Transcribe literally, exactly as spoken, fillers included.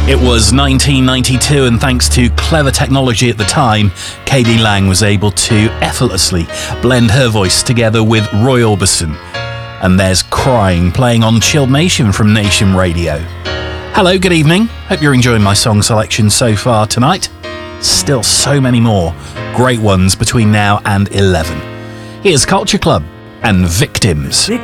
It was nineteen ninety-two, and thanks to clever technology at the time, K D Lang was able to effortlessly blend her voice together with Roy Orbison. And there's Crying, playing on Chilled Nation from Nation Radio. Hello, good evening. Hope you're enjoying my song selection so far tonight. Still so many more great ones between now and eleven. Here's Culture Club and Victims. Victims.